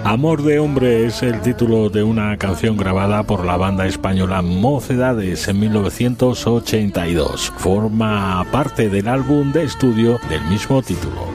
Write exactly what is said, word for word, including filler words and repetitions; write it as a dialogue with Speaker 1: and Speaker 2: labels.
Speaker 1: Amor de hombre es el título de una canción grabada por la banda española Mocedades en mil novecientos ochenta y dos. Forma parte del álbum de estudio del mismo título.